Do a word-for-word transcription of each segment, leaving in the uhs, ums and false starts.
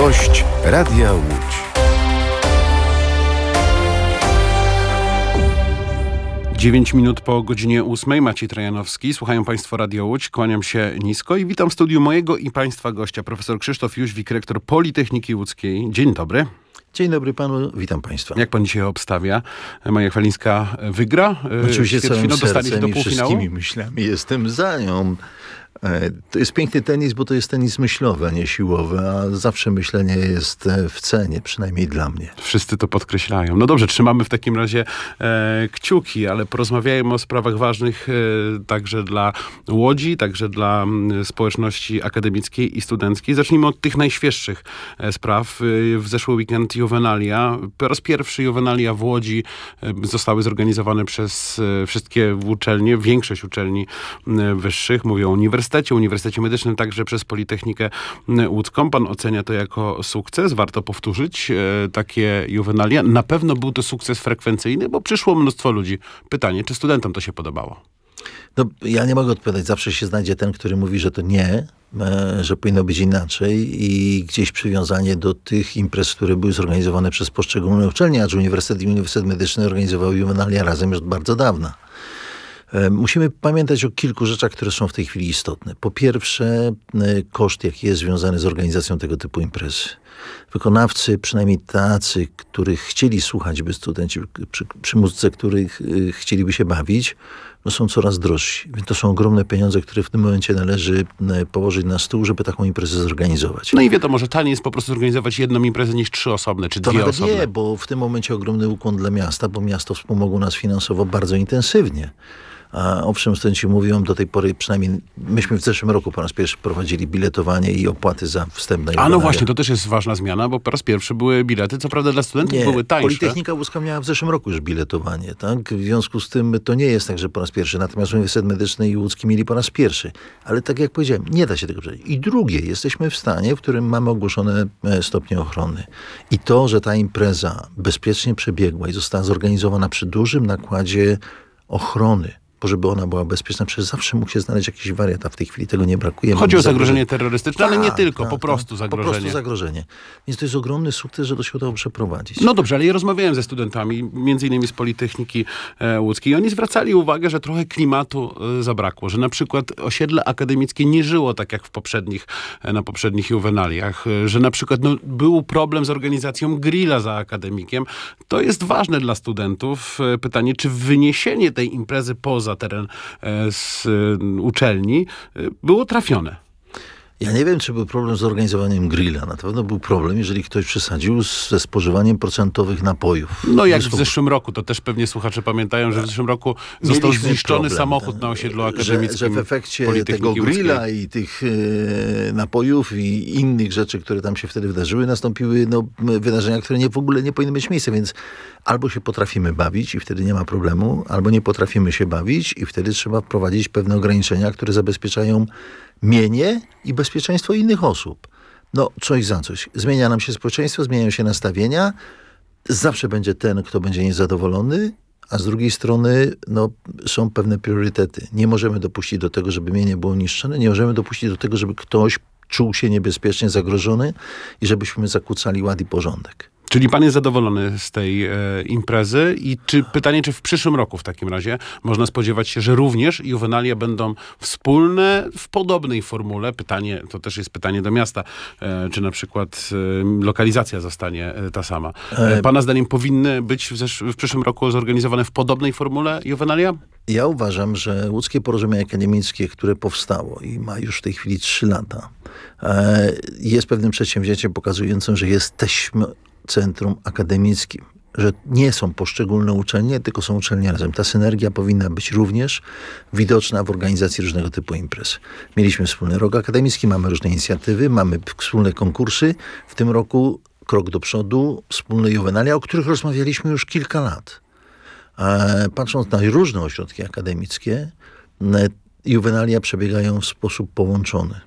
Gość Radia Łódź. Dziewięć minut po godzinie ósmej. Maciej Trajanowski. Słuchają Państwo Radio Łódź. Kłaniam się nisko i witam w studiu mojego i Państwa gościa, profesor Krzysztof Jóźwik, rektor Politechniki Łódzkiej. Dzień dobry. Dzień dobry panu, witam państwa. Jak pan dzisiaj obstawia? Maja Chwalińska wygra? Oczywiście całym dostanie się do sercem i półfinału? wszystkimi myślami jestem za nią. To jest piękny tenis, bo to jest tenis myślowy, a nie siłowy, a zawsze myślenie jest w cenie, przynajmniej dla mnie. Wszyscy to podkreślają. No dobrze, trzymamy w takim razie e, kciuki, ale porozmawiajmy o sprawach ważnych e, także dla Łodzi, także dla m, społeczności akademickiej i studenckiej. Zacznijmy od tych najświeższych e, spraw. E, w zeszły weekend juwenalia. Po raz pierwszy juwenalia w Łodzi e, zostały zorganizowane przez e, wszystkie uczelnie, większość uczelni e, wyższych. Mówię o uniwersytecie. Uniwersytecie Medycznym, także przez Politechnikę Łódzką. Pan ocenia to jako sukces. Warto powtórzyć e, takie juwenalia. Na pewno był to sukces frekwencyjny, bo przyszło mnóstwo ludzi. Pytanie, czy studentom to się podobało? No, ja nie mogę odpowiadać. Zawsze się znajdzie ten, który mówi, że to nie, e, że powinno być inaczej i gdzieś przywiązanie do tych imprez, które były zorganizowane przez poszczególne uczelnie, a że Uniwersytet i Uniwersytet Medyczny organizowały juwenalia razem już od bardzo dawna. Musimy pamiętać o kilku rzeczach, które są w tej chwili istotne. Po pierwsze, koszt, jaki jest związany z organizacją tego typu imprezy. Wykonawcy, przynajmniej tacy, których chcieli słuchać by studenci, przy, przy muzyce, których chcieliby się bawić, no są coraz drożsi. Więc to są ogromne pieniądze, które w tym momencie należy położyć na stół, żeby taką imprezę zorganizować. No i wiadomo, że taniej jest po prostu zorganizować jedną imprezę niż trzy osobne, czy to dwie nawet osobne. Nie, bo w tym momencie ogromny ukłon dla miasta, bo miasto wspomogło nas finansowo bardzo intensywnie. A owszem, studenci mówią do tej pory, przynajmniej myśmy w zeszłym roku po raz pierwszy prowadzili biletowanie i opłaty za wstęp na juwenalia. A no właśnie, to też jest ważna zmiana, bo po raz pierwszy były bilety, co prawda dla studentów nie, były tańsze. Politechnika Łódzka miała w zeszłym roku już biletowanie, tak? W związku z tym to nie jest tak, że po raz pierwszy, natomiast Uniwersytet Medyczny i Łódzki mieli po raz pierwszy. Ale tak jak powiedziałem, nie da się tego przeżyć. I drugie, jesteśmy w stanie, w którym mamy ogłoszone stopnie ochrony. I to, że ta impreza bezpiecznie przebiegła i została zorganizowana przy dużym nakładzie ochrony, bo żeby ona była bezpieczna, przecież zawsze mógł się znaleźć jakiś wariat, a w tej chwili tego nie brakuje. Chodzi o zagrożenie, zagrożenie terrorystyczne, ale nie tak, tylko, tak, po prostu tak, zagrożenie. Po prostu zagrożenie. Więc to jest ogromny sukces, że to się udało przeprowadzić. No dobrze, ale ja rozmawiałem ze studentami, między innymi z Politechniki e, Łódzkiej, i oni zwracali uwagę, że trochę klimatu e, zabrakło, że na przykład osiedle akademickie nie żyło tak jak w poprzednich, e, na poprzednich juwenaliach, e, że na przykład no, był problem z organizacją grilla za akademikiem. To jest ważne dla studentów. E, pytanie, czy wyniesienie tej imprezy poza teren e, z e, uczelni e, było trafione? Ja nie wiem, czy był problem z organizowaniem grilla. Na pewno był problem, jeżeli ktoś przesadził ze spożywaniem procentowych napojów. No jak Zresztą, w zeszłym roku, to też pewnie słuchacze pamiętają, że w zeszłym roku został mieliśmy zniszczony problem, samochód na osiedlu akademickim. Że, że w efekcie Politechniki tego grilla Łódzkiej i tych e, napojów i innych rzeczy, które tam się wtedy wydarzyły, nastąpiły no, wydarzenia, które nie, w ogóle nie powinny mieć miejsca, więc albo się potrafimy bawić i wtedy nie ma problemu, albo nie potrafimy się bawić i wtedy trzeba wprowadzić pewne ograniczenia, które zabezpieczają mienie i bezpieczeństwo innych osób. No, coś za coś. Zmienia nam się społeczeństwo, zmieniają się nastawienia. Zawsze będzie ten, kto będzie niezadowolony, a z drugiej strony no, są pewne priorytety. Nie możemy dopuścić do tego, żeby mienie było niszczone. Nie możemy dopuścić do tego, żeby ktoś czuł się niebezpiecznie zagrożony i żebyśmy zakłócali ład i porządek. Czyli pan jest zadowolony z tej e, imprezy i czy pytanie, czy w przyszłym roku w takim razie można spodziewać się, że również juwenalia będą wspólne w podobnej formule? Pytanie, to też jest pytanie do miasta, e, czy na przykład e, lokalizacja zostanie e, ta sama. E, pana zdaniem powinny być w, zesz- w przyszłym roku zorganizowane w podobnej formule juwenalia? Ja uważam, że Łódzkie Porozumienie Akademickie, które powstało i ma już w tej chwili trzy lata, e, jest pewnym przedsięwzięciem pokazującym, że jesteśmy centrum akademickim, że nie są poszczególne uczelnie, tylko są uczelnie razem. Ta synergia powinna być również widoczna w organizacji różnego typu imprez. Mieliśmy wspólny rok akademicki, mamy różne inicjatywy, mamy wspólne konkursy. W tym roku krok do przodu, wspólne juwenalia, o których rozmawialiśmy już kilka lat. E, patrząc na różne ośrodki akademickie, e, juwenalia przebiegają w sposób połączony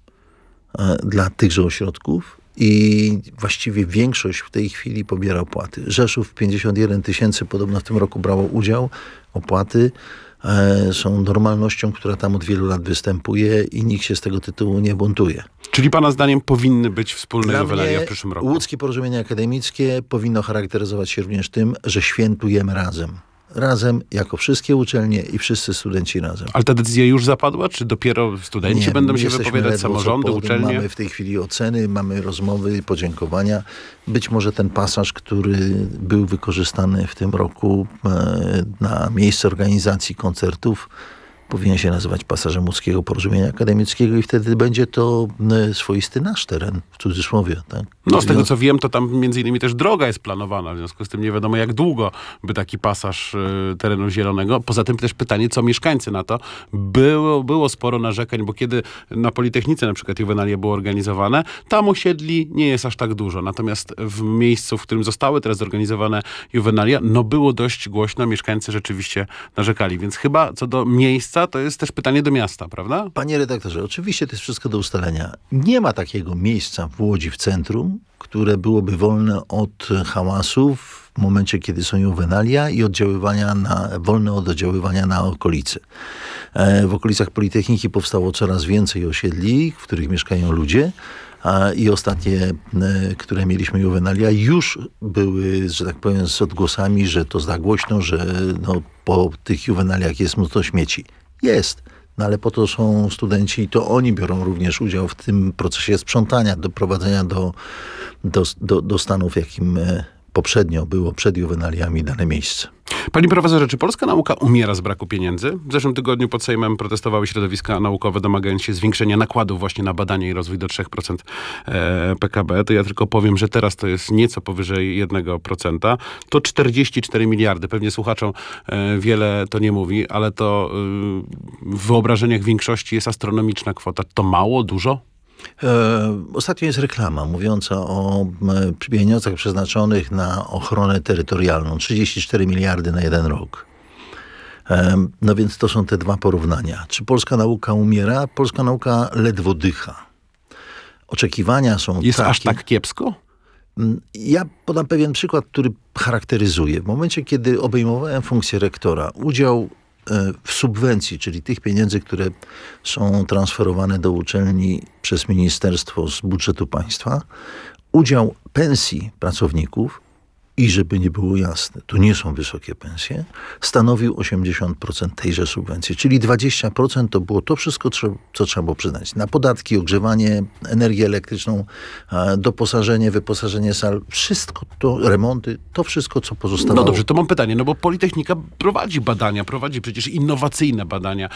e, dla tychże ośrodków i właściwie większość w tej chwili pobiera opłaty. Rzeszów pięćdziesiąt jeden tysięcy podobno w tym roku brało udział. Opłaty e, są normalnością, która tam od wielu lat występuje i nikt się z tego tytułu nie buntuje. Czyli pana zdaniem powinny być wspólne Dla juwenalia mnie w przyszłym roku? Łódzkie Porozumienie Akademickie powinno charakteryzować się również tym, że świętujemy razem. Razem, jako wszystkie uczelnie i wszyscy studenci razem. Ale ta decyzja już zapadła? Czy dopiero studenci Nie, będą się jesteśmy wypowiadać, ledwo samorządy, co po tym. uczelnie? Mamy w tej chwili oceny, mamy rozmowy, podziękowania. Być może ten pasaż, który był wykorzystany w tym roku e, na miejsce organizacji koncertów, powinien się nazywać pasażem Łódzkiego Porozumienia Akademickiego i wtedy będzie to e, swoisty nasz teren, w cudzysłowie. Tak? No z tego co wiem, to tam między innymi też droga jest planowana, w związku z tym nie wiadomo jak długo by taki pasaż y, terenu zielonego. Poza tym też pytanie, co mieszkańcy na to. Było, było sporo narzekań, bo kiedy na Politechnice na przykład juwenalia było organizowane, tam osiedli nie jest aż tak dużo. Natomiast w miejscu, w którym zostały teraz zorganizowane juwenalia, no było dość głośno, mieszkańcy rzeczywiście narzekali. Więc chyba co do miejsca, to jest też pytanie do miasta, prawda? Panie redaktorze, oczywiście to jest wszystko do ustalenia. Nie ma takiego miejsca w Łodzi w centrum, które byłoby wolne od hałasów w momencie, kiedy są juwenalia i oddziaływania na, wolne od oddziaływania na okolice. W okolicach Politechniki powstało coraz więcej osiedli, w których mieszkają ludzie, a i ostatnie, które mieliśmy juwenalia, już były, że tak powiem, z odgłosami, że to za głośno, że no, po tych juwenaliach jest mnóstwo śmieci. Jest. No ale po to są studenci i to oni biorą również udział w tym procesie sprzątania, doprowadzenia do, do, do, do stanu, w jakim poprzednio było przed juwenaliami dane miejsce. Panie profesorze, czy polska nauka umiera z braku pieniędzy? W zeszłym tygodniu pod Sejmem protestowały środowiska naukowe, domagając się zwiększenia nakładów właśnie na badanie i rozwój do trzy procent P K B. To ja tylko powiem, że teraz to jest nieco powyżej jeden procent. To czterdzieści cztery miliardy. Pewnie słuchaczom wiele to nie mówi, ale to w wyobrażeniach większości jest astronomiczna kwota. To mało, dużo? E, ostatnio jest reklama mówiąca o e, pieniądzach przeznaczonych na ochronę terytorialną. trzydzieści cztery miliardy na jeden rok. E, no więc to są te dwa porównania. Czy polska nauka umiera? Polska nauka ledwo dycha. Oczekiwania są Jest takie... aż tak kiepsko? Ja podam pewien przykład, który charakteryzuje. W momencie, kiedy obejmowałem funkcję rektora, udział w subwencji, czyli tych pieniędzy, które są transferowane do uczelni przez ministerstwo z budżetu państwa, udział pensji pracowników, i żeby nie było jasne, to nie są wysokie pensje, stanowił osiemdziesiąt procent tejże subwencji. Czyli dwadzieścia procent to było to wszystko, co trzeba było przyznać. Na podatki, ogrzewanie, energię elektryczną, doposażenie, wyposażenie sal, wszystko to, remonty, to wszystko, co pozostawało. No dobrze, to mam pytanie, no bo Politechnika prowadzi badania, prowadzi przecież innowacyjne badania.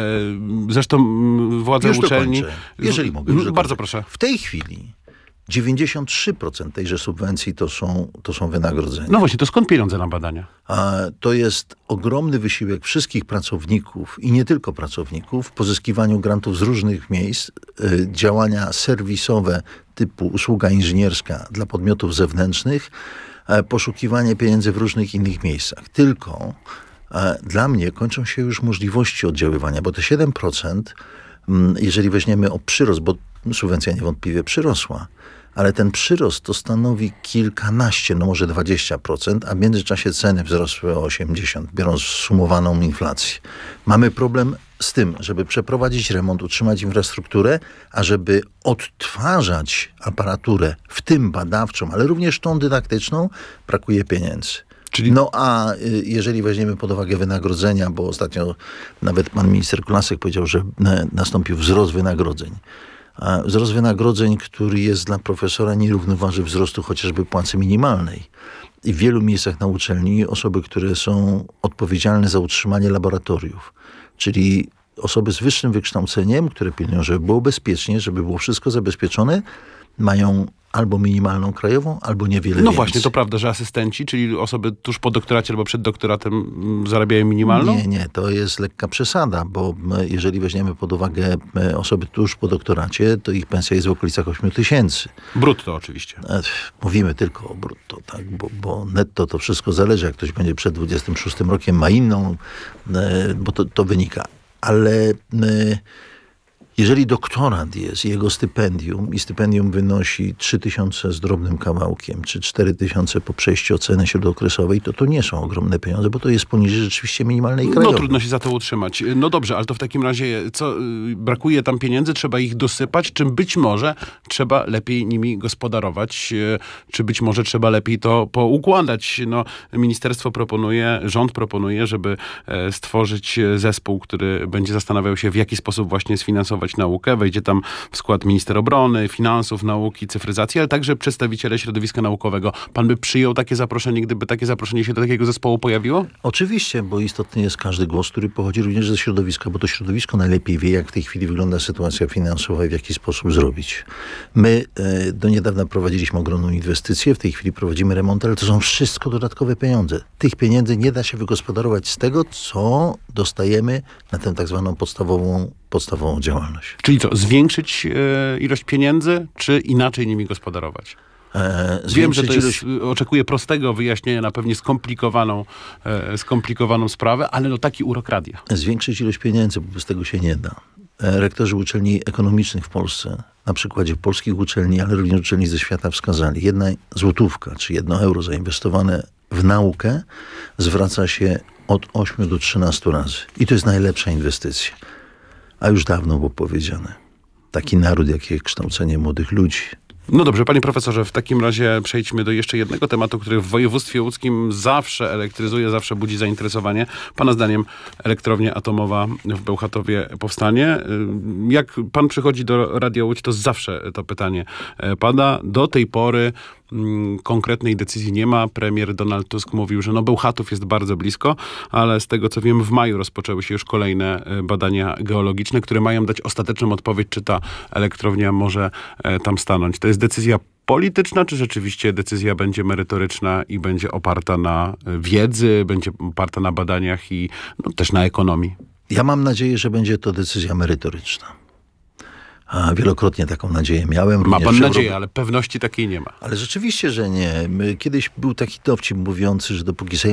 Zresztą władze już uczelni... Dokończę. Jeżeli mogę. Już Bardzo proszę. W tej chwili dziewięćdziesiąt trzy procent tejże subwencji to są, to są wynagrodzenia. No właśnie, to skąd pieniądze na badania? A to jest ogromny wysiłek wszystkich pracowników i nie tylko pracowników w pozyskiwaniu grantów z różnych miejsc, y, działania serwisowe typu usługa inżynierska dla podmiotów zewnętrznych, y, poszukiwanie pieniędzy w różnych innych miejscach. Tylko y, dla mnie kończą się już możliwości oddziaływania, bo te siedem procent, y, jeżeli weźmiemy o przyrost, bo subwencja niewątpliwie przyrosła, ale ten przyrost to stanowi kilkanaście, no może dwadzieścia procent, a w międzyczasie ceny wzrosły o osiemdziesiąt procent, biorąc sumowaną inflację. Mamy problem z tym, żeby przeprowadzić remont, utrzymać infrastrukturę, a żeby odtwarzać aparaturę, w tym badawczą, ale również tą dydaktyczną, brakuje pieniędzy. Czyli... No a jeżeli weźmiemy pod uwagę wynagrodzenia, bo ostatnio nawet pan minister Kulasek powiedział, że nastąpił wzrost wynagrodzeń. A wzrost wynagrodzeń, który jest dla profesora, nie równoważy wzrostu chociażby płacy minimalnej. I w wielu miejscach na uczelni osoby, które są odpowiedzialne za utrzymanie laboratoriów, czyli osoby z wyższym wykształceniem, które pilnują, żeby było bezpiecznie, żeby było wszystko zabezpieczone, mają albo minimalną krajową, albo niewiele No więcej. właśnie, to prawda, że asystenci, czyli osoby tuż po doktoracie albo przed doktoratem zarabiają minimalną? Nie, nie, to jest lekka przesada, bo jeżeli weźmiemy pod uwagę osoby tuż po doktoracie, to ich pensja jest w okolicach ośmiu tysięcy. Brutto oczywiście. Mówimy tylko o brutto, tak, bo, bo netto to wszystko zależy, jak ktoś będzie przed dwudziestym szóstym rokiem, ma inną, bo to, to wynika. Ale Jeżeli doktorant jest, jego stypendium i stypendium wynosi trzy tysiące z drobnym kawałkiem, czy cztery tysiące po przejściu oceny śródokresowej, to to nie są ogromne pieniądze, bo to jest poniżej rzeczywiście minimalnej krajowej. No trudno się za to utrzymać. No dobrze, ale to w takim razie co, brakuje tam pieniędzy, trzeba ich dosypać, czy być może trzeba lepiej nimi gospodarować, czy być może trzeba lepiej to poukładać. No, ministerstwo proponuje, rząd proponuje, żeby stworzyć zespół, który będzie zastanawiał się, w jaki sposób właśnie sfinansować naukę. Wejdzie tam w skład minister obrony, finansów, nauki, cyfryzacji, ale także przedstawiciele środowiska naukowego. Pan by przyjął takie zaproszenie, gdyby takie zaproszenie się do takiego zespołu pojawiło? Oczywiście, bo istotny jest każdy głos, który pochodzi również ze środowiska, bo to środowisko najlepiej wie, jak w tej chwili wygląda sytuacja finansowa i w jaki sposób zrobić. My e, do niedawna prowadziliśmy ogromną inwestycję, w tej chwili prowadzimy remont, ale to są wszystko dodatkowe pieniądze. Tych pieniędzy nie da się wygospodarować z tego, co dostajemy na tę tak zwaną podstawową, podstawową działalność. Czyli co, zwiększyć e, ilość pieniędzy, czy inaczej nimi gospodarować? E, Wiem, że to jest, ilość... oczekuję prostego wyjaśnienia na pewnie skomplikowaną, e, skomplikowaną sprawę, ale no taki urok radia. Zwiększyć ilość pieniędzy, bo bez tego się nie da. E, rektorzy uczelni ekonomicznych w Polsce, na przykładzie polskich uczelni, ale również uczelni ze świata wskazali, jedna złotówka, czy jedno euro zainwestowane w naukę zwraca się od ośmiu do trzynastu razy. I to jest najlepsza inwestycja. A już dawno było powiedziane. Taki naród, jak jest kształcenie młodych ludzi. No dobrze, panie profesorze, w takim razie przejdźmy do jeszcze jednego tematu, który w województwie łódzkim zawsze elektryzuje, zawsze budzi zainteresowanie. Pana zdaniem elektrownia atomowa w Bełchatowie powstanie. Jak pan przychodzi do Radia Łódź, to zawsze to pytanie pada. Do tej pory mm, konkretnej decyzji nie ma. Premier Donald Tusk mówił, że no Bełchatów jest bardzo blisko, ale z tego co wiem, w maju rozpoczęły się już kolejne badania geologiczne, które mają dać ostateczną odpowiedź, czy ta elektrownia może tam stanąć. To jest decyzja polityczna, czy rzeczywiście decyzja będzie merytoryczna i będzie oparta na wiedzy, będzie oparta na badaniach i no, też na ekonomii? Ja mam nadzieję, że będzie to decyzja merytoryczna. A wielokrotnie taką nadzieję miałem. Ma pan nadzieję, Europie. ale pewności takiej nie ma. Ale rzeczywiście, że nie. My, kiedyś był taki dowcip mówiący, że dopóki Sejm